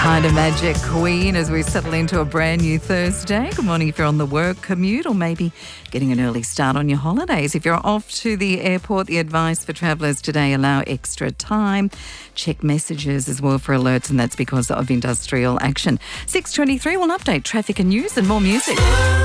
Kind of Magic Queen as we settle into a brand new Thursday. Good morning if you're on the work commute or maybe getting an early start on your holidays. If you're off to the airport, the advice for travellers today, allow extra time. Check messages as well for alerts, and that's because of industrial action. 6:23, we'll update traffic and news and more music.